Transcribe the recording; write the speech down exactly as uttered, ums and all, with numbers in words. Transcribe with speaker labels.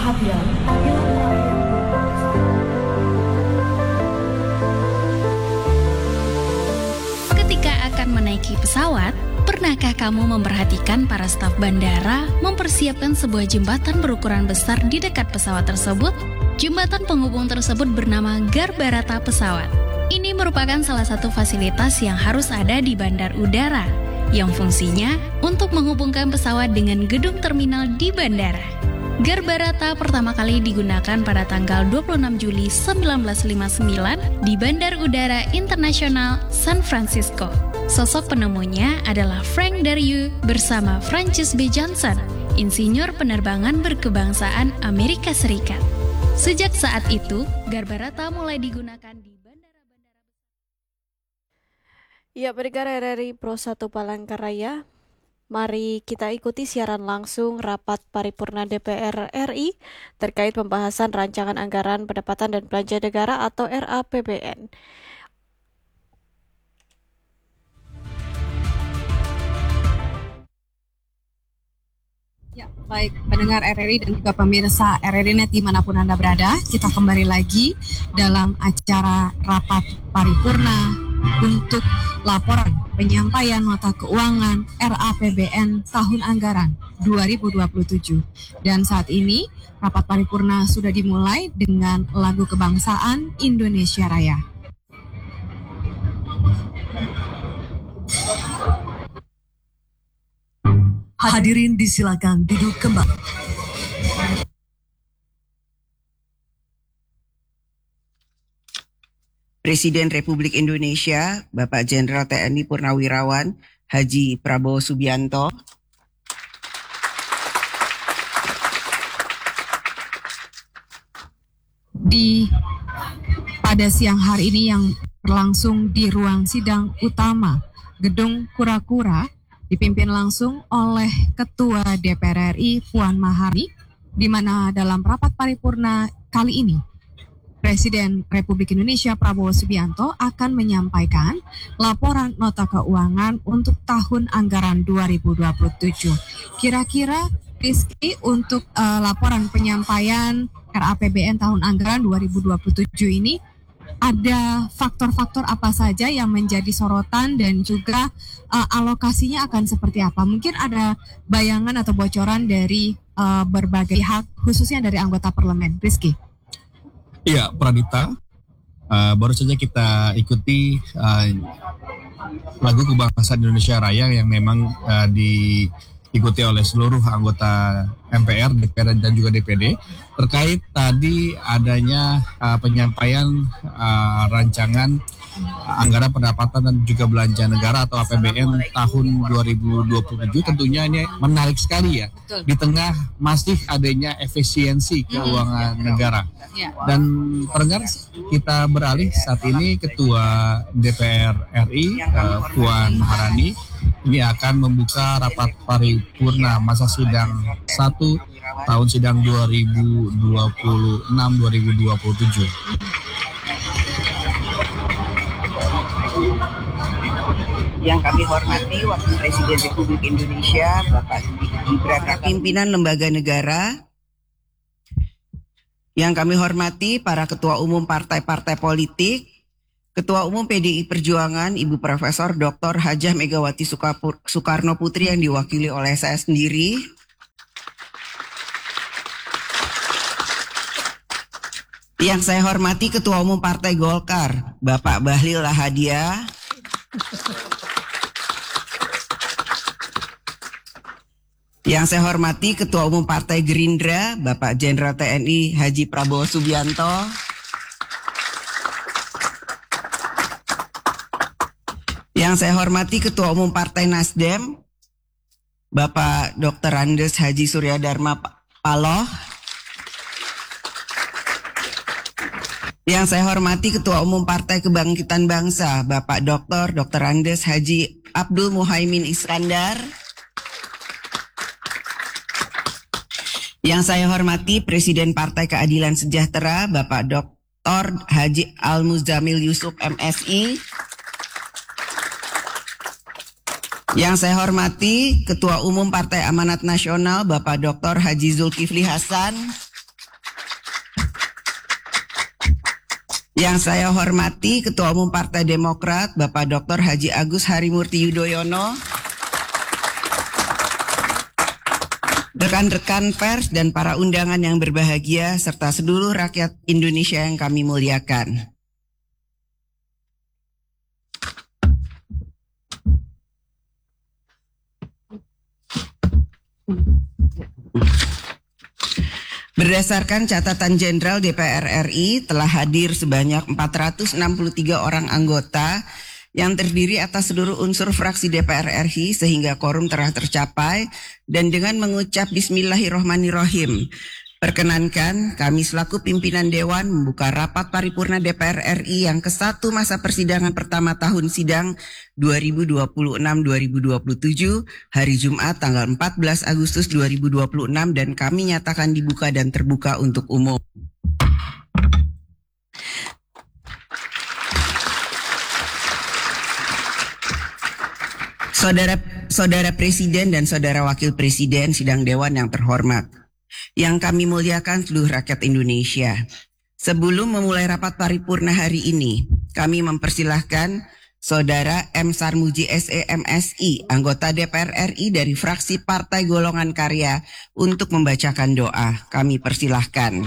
Speaker 1: perhatian, apabila
Speaker 2: Ketika akan menaiki pesawat, pernahkah kamu memperhatikan para staf bandara mempersiapkan sebuah jembatan berukuran besar di dekat pesawat tersebut? Jembatan penghubung tersebut bernama Garbarata Pesawat. Ini merupakan salah satu fasilitas yang harus ada di bandar udara, yang fungsinya untuk menghubungkan pesawat dengan gedung terminal di bandara. Garbarata pertama kali digunakan pada tanggal dua puluh enam Juli seribu sembilan ratus lima puluh sembilan di Bandar Udara Internasional San Francisco. Sosok penemunya adalah Frank Daryu bersama Francis B. Johnson, insinyur penerbangan berkebangsaan Amerika Serikat. Sejak saat itu, Garbarata mulai digunakan di bandara-bandara.
Speaker 3: Ya, pendengar R R I Pro satu Palangkaraya, mari kita ikuti siaran langsung rapat paripurna D P R R I terkait pembahasan rancangan anggaran pendapatan dan belanja negara atau R A P B N.
Speaker 4: Ya, baik pendengar R R I dan juga pemirsa R R I Net dimanapun Anda berada, kita kembali lagi dalam acara rapat paripurna untuk laporan penyampaian nota keuangan R A P B N tahun anggaran dua ribu dua puluh tujuh. Dan saat ini rapat paripurna sudah dimulai dengan lagu kebangsaan Indonesia Raya.
Speaker 5: Hadirin disilakan duduk kembali.
Speaker 6: Presiden Republik Indonesia, Bapak Jenderal T N I Purnawirawan Haji Prabowo Subianto.
Speaker 4: Di pada siang hari ini yang berlangsung di ruang sidang utama Gedung Kura-Kura, dipimpin langsung oleh Ketua D P R R I Puan Maharani, di mana dalam rapat paripurna kali ini Presiden Republik Indonesia Prabowo Subianto akan menyampaikan laporan nota keuangan untuk tahun anggaran dua ribu dua puluh tujuh. Kira-kira Rizky, untuk uh, laporan penyampaian R A P B N tahun anggaran dua ribu dua puluh tujuh ini ada faktor-faktor apa saja yang menjadi sorotan dan juga uh, alokasinya akan seperti apa? Mungkin ada bayangan atau bocoran dari uh, berbagai pihak, khususnya dari anggota parlemen. Rizky.
Speaker 7: Iya, Pradita. Uh, baru saja kita ikuti uh, lagu kebangsaan Indonesia Raya yang memang uh, diikuti oleh seluruh anggota M P R, D P R dan juga D P D terkait tadi adanya uh, penyampaian uh, rancangan uh, anggaran pendapatan dan juga belanja negara atau A P B N tahun dua ribu dua puluh tujuh. Tentunya ini menarik sekali ya. Betul. Di tengah masih adanya efisiensi keuangan hmm. negara. Ya. Dan pendengar, kita beralih saat ini Ketua D P R R I uh, Puan Maharani ini akan membuka rapat paripurna masa sidang satu tahun sidang dua ribu dua puluh enam dua ribu dua puluh tujuh.
Speaker 6: Yang kami hormati Wakil Presiden Republik Indonesia Bapak Gibran Raka, pimpinan lembaga negara. Yang kami hormati para ketua umum partai-partai politik, Ketua Umum P D I Perjuangan Ibu Profesor Doktor Hajah Megawati Soekarno Putri yang diwakili oleh saya sendiri. Yang saya hormati Ketua Umum Partai Golkar Bapak Bahlil Lahadiah. Yang saya hormati Ketua Umum Partai Gerindra Bapak Jenderal T N I Haji Prabowo Subianto. Yang saya hormati Ketua Umum Partai Nasdem Bapak Doktor Andes Haji Surya Dharma Paloh. Yang saya hormati Ketua Umum Partai Kebangkitan Bangsa Bapak Doktor Doktor Andes Haji Abdul Muhaimin Iskandar. Yang saya hormati Presiden Partai Keadilan Sejahtera Bapak Doktor Haji Al-Muzamil Yusuf M Si. Yang saya hormati Ketua Umum Partai Amanat Nasional Bapak Doktor Haji Zulkifli Hasan. Yang saya hormati Ketua Umum Partai Demokrat, Bapak Doktor Haji Agus Harimurti Yudhoyono, rekan-rekan pers dan para undangan yang berbahagia, serta seluruh rakyat Indonesia yang kami muliakan. Berdasarkan catatan Jenderal D P R R I, telah hadir sebanyak empat ratus enam puluh tiga orang anggota yang terdiri atas seluruh unsur fraksi D P R R I sehingga quorum telah tercapai, dan dengan mengucap Bismillahirrohmanirrohim, perkenankan kami selaku pimpinan Dewan membuka rapat paripurna D P R R I yang kesatu masa persidangan pertama tahun sidang dua ribu dua puluh enam dua ribu dua puluh tujuh hari Jumat tanggal empat belas Agustus dua ribu dua puluh enam, dan kami nyatakan dibuka dan terbuka untuk umum. Saudara, Saudara Presiden dan Saudara Wakil Presiden Sidang Dewan yang terhormat, yang kami muliakan seluruh rakyat Indonesia. Sebelum memulai rapat paripurna hari ini, kami mempersilahkan Saudara M. Sarmuji S E M Si, anggota D P R R I dari fraksi Partai Golongan Karya, untuk membacakan doa. Kami persilahkan.